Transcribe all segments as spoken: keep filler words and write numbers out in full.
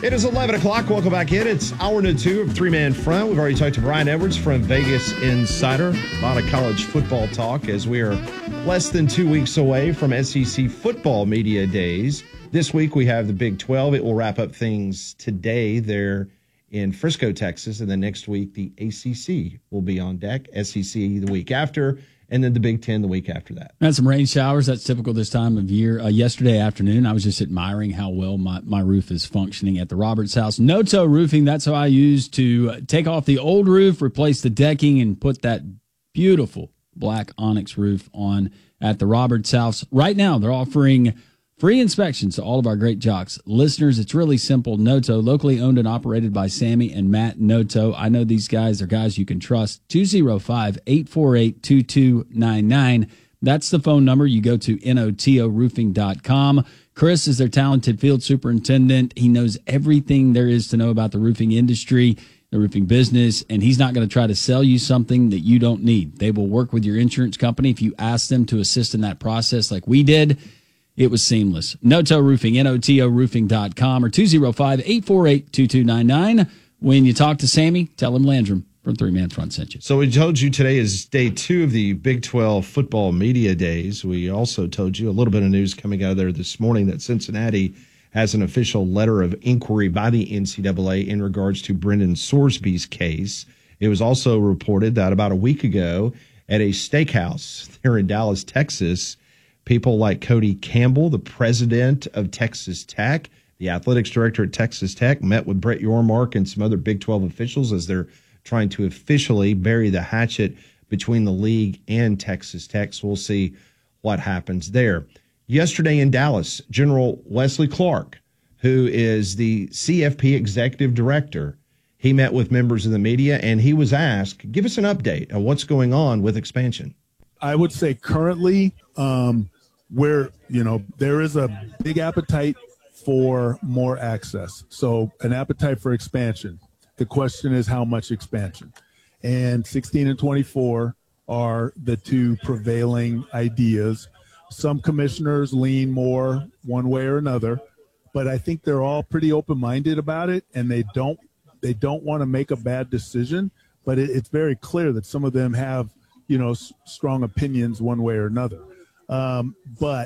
It is eleven o'clock. Welcome back in. It's hour number two of Three Man Front. We've already talked to Brian Edwards from Vegas Insider. A lot of college football talk as we are less than two weeks away from S E C football media days. This week we have the Big twelve. It will wrap up things today there in Frisco, Texas. And then next week the A C C will be on deck. S E C the week after. And then the Big Ten the week after that. Had some rain showers. That's typical this time of year. Uh, yesterday afternoon, I was just admiring how well my, my roof is functioning at the Roberts house. No-Toe Roofing, that's how I use to take off the old roof, replace the decking, and put that beautiful black onyx roof on at the Roberts house. Right now, they're offering free inspections to all of our great jocks. Listeners, it's really simple. No-Toe, locally owned and operated by Sammy and Matt No-Toe. I know these guys are guys you can trust. two oh five, eight four eight, two two nine nine. That's the phone number. You go to N O T O roofing dot com. Chris is their talented field superintendent. He knows everything there is to know about the roofing industry, the roofing business, and he's not going to try to sell you something that you don't need. They will work with your insurance company if you ask them to assist in that process like we did. It was seamless. No-Toe Roofing, N O T O roofing dot com or two oh five, eight four eight, two two nine nine. When you talk to Sammy, tell him Landrum from Three Man Front sent you. So we told you today is day two of the Big twelve football media days. We also told you a little bit of news coming out of there this morning that Cincinnati has an official letter of inquiry by the N C double A in regards to Brendan Sorsby's case. It was also reported that about a week ago at a steakhouse there in Dallas, Texas, people like Cody Campbell, the president of Texas Tech, the athletics director at Texas Tech, met with Brett Yormark and some other Big twelve officials as they're trying to officially bury the hatchet between the league and Texas Tech. So we'll see what happens there. Yesterday in Dallas, General Wesley Clark, who is the C F P executive director, he met with members of the media and he was asked, give us an update on what's going on with expansion. I would say currently, um, where, you know, there is a big appetite for more access. So an appetite for expansion. The question is how much expansion? And sixteen and twenty-four are the two prevailing ideas. Some commissioners lean more one way or another, but I think they're all pretty open-minded about it, and they don't they don't want to make a bad decision, but it, it's very clear that some of them have, you know, s- strong opinions one way or another. Um, but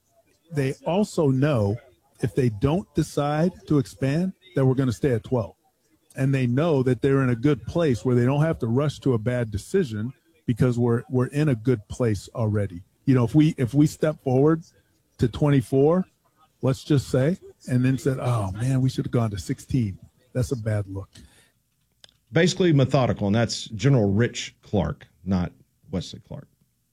they also know if they don't decide to expand, that we're going to stay at twelve. And they know that they're in a good place where they don't have to rush to a bad decision because we're we're in a good place already. You know, if we if we step forward to twenty-four, let's just say, and then said, oh, man, we should have gone to sixteen. That's a bad look. Basically methodical, and that's General Rich Clark, not Wesley Clark.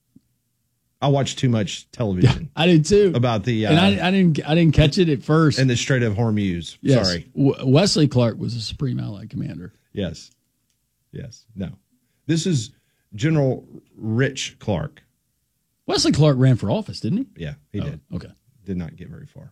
I watch too much television. Yeah, I did too. About the uh, and I, I didn't I didn't catch it at first. And the Strait of Hormuz. Yes. Sorry, W- Wesley Clark was a Supreme Allied Commander. Yes, yes. No, this is General Rich Clark. Wesley Clark ran for office, didn't he? Yeah, he oh, did. Okay, did not get very far.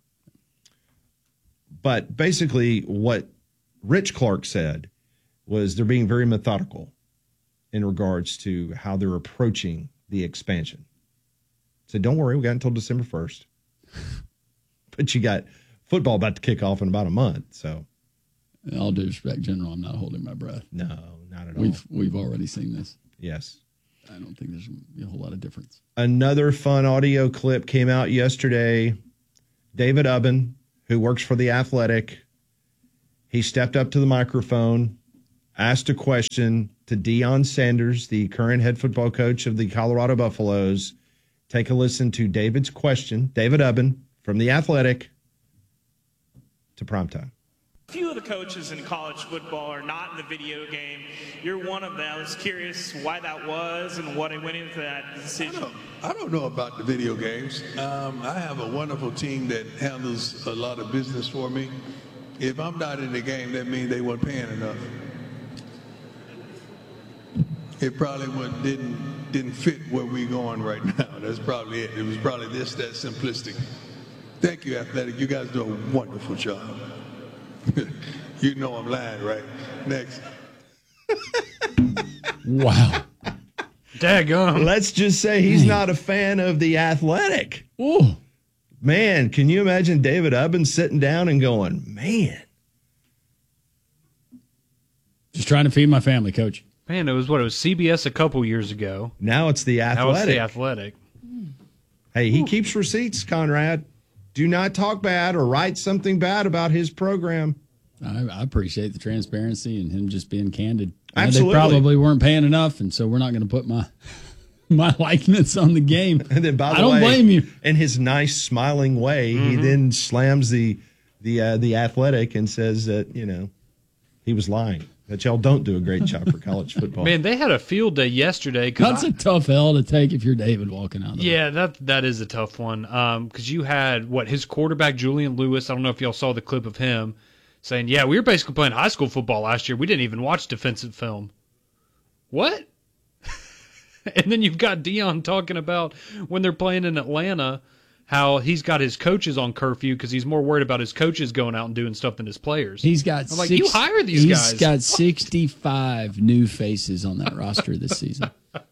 But basically, what Rich Clark said was they're being very methodical in regards to how they're approaching the expansion. So don't worry, we got until December first. But you got football about to kick off in about a month. So, in all due respect, General, I'm not holding my breath. No, not at all. We've we've already seen this. Yes. I don't think there's a whole lot of difference. Another fun audio clip came out yesterday. David Ubben, who works for The Athletic, he stepped up to the microphone, asked a question to Deion Sanders, the current head football coach of the Colorado Buffaloes. Take a listen to David's question, David Ubben from The Athletic, to primetime. A few of the coaches in college football are not in the video game. You're one of them. I was curious why that was and what went into that decision. I don't, I don't know about the video games. Um, I have a wonderful team that handles a lot of business for me. If I'm not in the game, that means they weren't paying enough. It probably would, didn't didn't fit where we're going right now. That's probably it. It was probably this, that simplistic. Thank you, Athletic. You guys do a wonderful job. You know I'm lying, right? Next. Wow. Daggone. Let's just say he's not a fan of The Athletic. Ooh. Man, can you imagine David Ubben sitting down and going, man, Just trying to feed my family, Coach. Man, it was what? It was C B S a couple years ago. Now it's the Athletic. Now it's the Athletic. Hey, he keeps receipts, Conrad. Do not talk bad or write something bad about his program. I, I appreciate the transparency and him just being candid. Absolutely. They probably weren't paying enough, and so we're not going to put my my likeness on the game. And then, by the I don't way, blame you. In his nice, smiling way, mm-hmm. he then slams the the uh, the Athletic and says that, you know, he was lying. That y'all don't do a great job for college football. Man, they had a field day yesterday. That's I, a tough L to take if you're David walking out. Yeah, that that is a tough one. Um, because you had what his quarterback Julian Lewis. I don't know if y'all saw the clip of him saying, "Yeah, we were basically playing high school football last year. We didn't even watch defensive film." What? And then you've got Dion talking about when they're playing in Atlanta, how he's got his coaches on curfew because he's more worried about his coaches going out and doing stuff than his players. He's got I'm like, six, you hire these he's guys. He's got sixty-five new faces on that roster this season.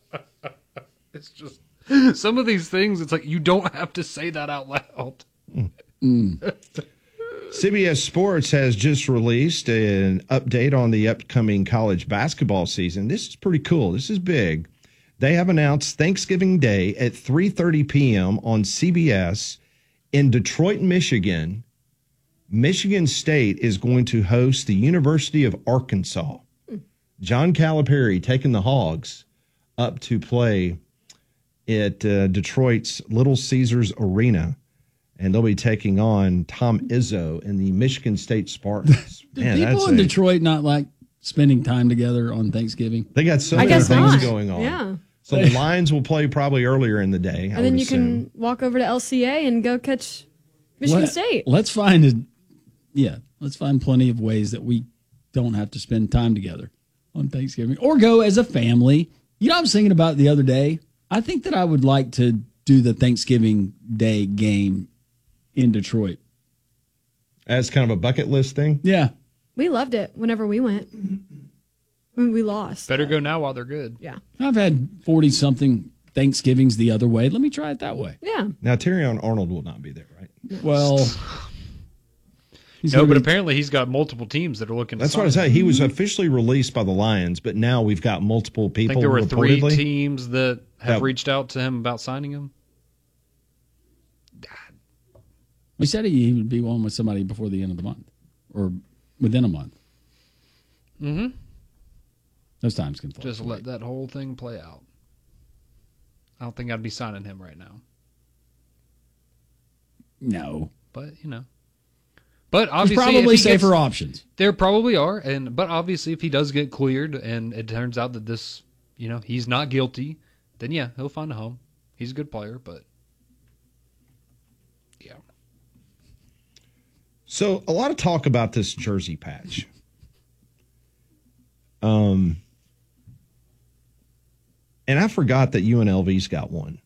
It's just some of these things. It's like you don't have to say that out loud. Mm. C B S Sports has just released an update on the upcoming college basketball season. This is pretty cool. This is big. They have announced Thanksgiving Day at three thirty p.m. on C B S in Detroit, Michigan. Michigan State is going to host the University of Arkansas. John Calipari taking the Hogs up to play at uh, Detroit's Little Caesars Arena, and they'll be taking on Tom Izzo and the Michigan State Spartans. Do Man, people that's in a, Detroit not like spending time together on Thanksgiving? They got so I many guess things not. going on. Yeah. So the Lions will play probably earlier in the day. I And then would you assume. can walk over to L C A and go catch Michigan Let, State. Let's find a, yeah, let's find plenty of ways that we don't have to spend time together on Thanksgiving or go as a family. You know, I was thinking about the other day. I think that I would like to do the Thanksgiving Day game in Detroit. As kind of a bucket list thing? Yeah. We loved it whenever we went. When we lost. Better go now while they're good. Yeah. I've had forty-something Thanksgivings the other way. Let me try it that way. Yeah. Now, Terrion Arnold will not be there, right? Well, he's no, gonna but be- apparently he's got multiple teams that are looking. That's to what I sign say. him. He was officially released by the Lions, but now we've got multiple I people think there were three reportedly. teams that have That- reached out to him about signing him. We said he would be one with somebody before the end of the month or within a month. Mm-hmm. Those times can fly. Just let that whole thing play out. I don't think I'd be signing him right now. No. But, you know. But There's obviously, probably if he safer gets, options. There probably are, and but obviously, if he does get cleared and it turns out that this, you know, he's not guilty, then yeah, he'll find a home. He's a good player, but yeah. So a lot of talk about this jersey patch. Um, and I forgot that U N L V's got one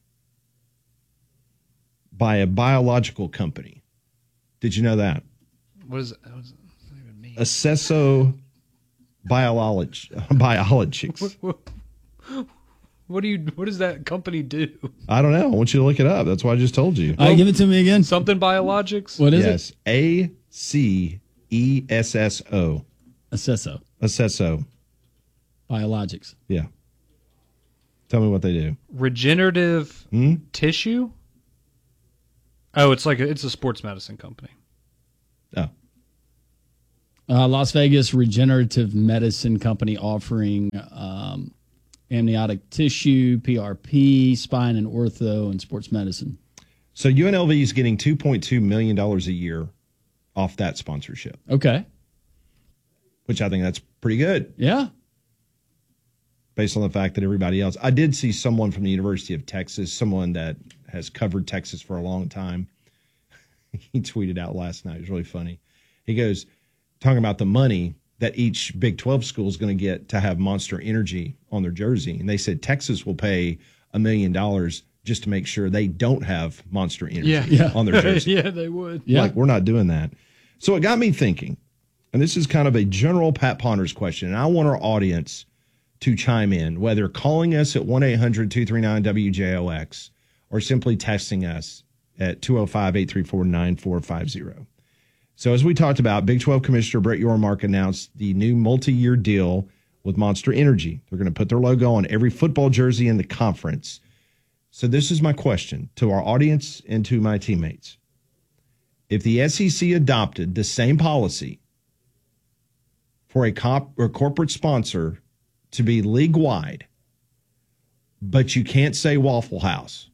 by a biological company. Did you know that? What is what does that even mean? Acesso Biology Biologics. What do you? What does that company do? I don't know. I want you to look it up. That's why I just told you. All right, give it to me again. Something biologics. What is yes, A C E S S O. it? Acesso. Acesso. Biologics. Yeah. Tell me what they do. Regenerative Hmm? tissue. Oh, it's like a, it's a sports medicine company. Oh. Uh, Las Vegas Regenerative Medicine Company offering um, amniotic tissue, P R P, spine and ortho, and sports medicine. So U N L V is getting two point two million dollars a year off that sponsorship, Okay. which I think that's pretty good Yeah. based on the fact that everybody else. I did see someone from the University of Texas, someone that has covered Texas for a long time. He tweeted out last night. It was really funny. He goes, talking about the money that each Big twelve school is going to get to have Monster Energy on their jersey. And they said Texas will pay a million dollars just to make sure they don't have Monster Energy Yeah. Yeah. on their jersey. Yeah, they would. Yeah. Like, we're not doing that. So it got me thinking, and this is kind of a general Pat Ponders question, and I want our audience to chime in, whether calling us at one eight hundred two three nine W J O X or simply texting us at two oh five eight three four nine four five zero. So as we talked about, Big twelve Commissioner Brett Yormark announced the new multi-year deal with Monster Energy. They're going to put their logo on every football jersey in the conference. So this is my question to our audience and to my teammates. If the S E C adopted the same policy for a comp or corporate sponsor to be league-wide, but you can't say Waffle House,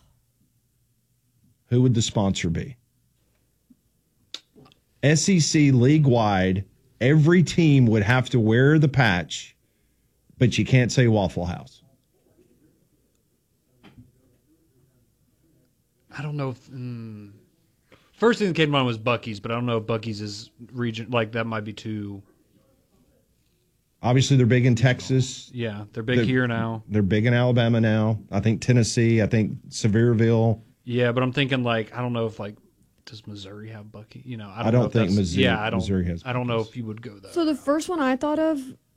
who would the sponsor be? S E C league-wide, every team would have to wear the patch, but you can't say Waffle House. I don't know if... Mm, first thing that came to mind was Buc-ee's, but I don't know if Buc-ee's is region... Like, that might be too... Obviously, they're big in Texas. Yeah, they're big they're, here now. They're big in Alabama now. I think Tennessee. I think Sevierville. Yeah, but I'm thinking, like, I don't know if, like, does Missouri have Buc-ee? You know, I don't, I don't know if think that's- Missouri, yeah, I don't, Missouri has I don't know Buc-ee's. if you would go there. So the first one I thought of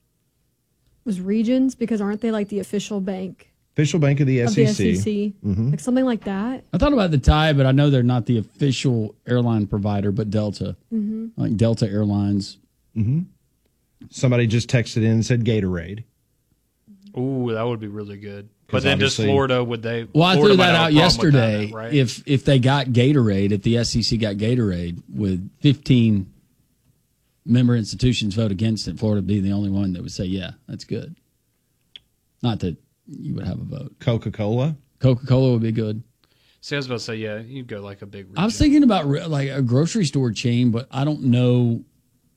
was Regions, because aren't they like the official bank Official bank of the of S the E S C. E C? Mhm. Like something like that. I thought about the tie, but I know they're not the official airline provider, but Delta. Mm-hmm. Like Delta Airlines. Mm-hmm. Somebody just texted in and said Gatorade. Ooh, that would be really good. 'Cause But then does obviously- Florida, would they... Well, I Florida threw might that have a out problem with yesterday. that, right? If if they got Gatorade, if the S E C got Gatorade with fifteen member institutions vote against it, Florida would be the only one that would say, yeah, that's good. Not that you would have a vote. Coca-Cola. Coca-Cola would be good. See, I was about to say, yeah, you'd go like a big region. I was thinking about re- like a grocery store chain, but I don't know.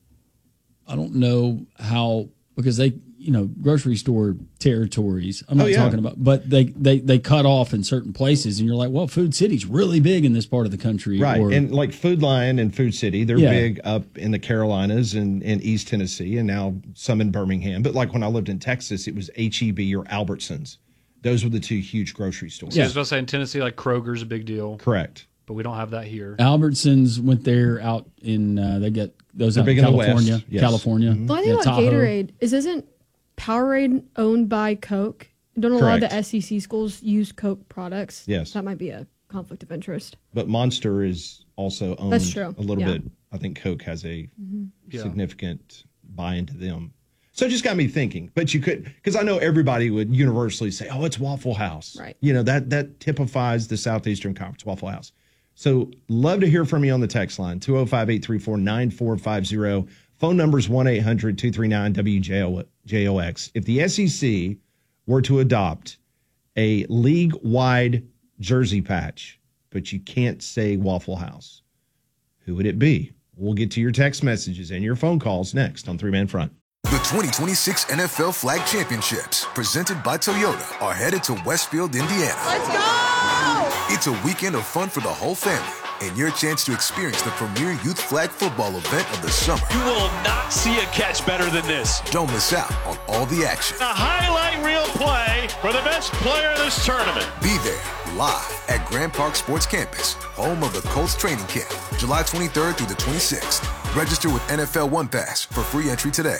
I don't know how, because they, you know, grocery store territories. I'm not Oh, yeah. talking about, but they, they they cut off in certain places, and you're like, well, Food City's really big in this part of the country, Right. Or, And like Food Lion and Food City, they're Yeah. big up in the Carolinas and, and East Tennessee, and now some in Birmingham. But like when I lived in Texas, it was H E B or Albertsons. Those were the two huge grocery stores. See, I was about to say, in Tennessee, like Kroger's a big deal. Correct. But we don't have that here. Albertsons went there out in uh, they get those They're out big in in the West, California, yes. California. The only thing Yeah, about Tahoe. Gatorade is isn't Powerade owned by Coke? Don't a lot of Correct. the S E C schools use Coke products? Yes. That might be a conflict of interest. But Monster is also owned That's true. a little Yeah. bit. I think Coke has a Yeah. significant buy into them. So it just got me thinking. But you could, because I know everybody would universally say, oh, it's Waffle House. Right. You know, that that typifies the Southeastern Conference, Waffle House. So love to hear from you on the text line, two oh five, eight three four, nine four five zero. Phone number is one eight hundred, two three nine, W J O X. If the S E C were to adopt a league-wide jersey patch, but you can't say Waffle House, who would it be? We'll get to your text messages and your phone calls next on Three Man Front. The twenty twenty-six N F L Flag Championships, presented by Toyota, are headed to Westfield, Indiana. Let's go! It's a weekend of fun for the whole family and your chance to experience the premier youth flag football event of the summer. You will not see a catch better than this. Don't miss out on all the action. A highlight reel play for the best player in this tournament. Be there live at Grand Park Sports Campus, home of the Colts training camp, July twenty-third through the twenty-sixth. Register with N F L One Pass for free entry today.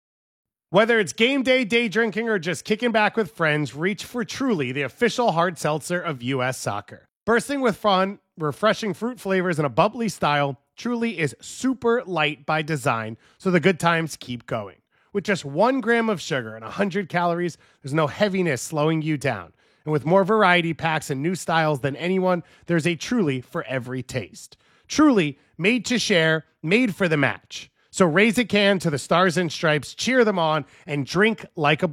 Whether it's game day, day drinking, or just kicking back with friends, reach for Truly, the official hard seltzer of U S Soccer. Bursting with fun, refreshing fruit flavors, and a bubbly style, Truly is super light by design, so the good times keep going. With just one gram of sugar and one hundred calories, there's no heaviness slowing you down. And with more variety packs and new styles than anyone, there's a Truly for every taste. Truly, made to share, made for the match. So raise a can to the Stars and Stripes, cheer them on, and drink like a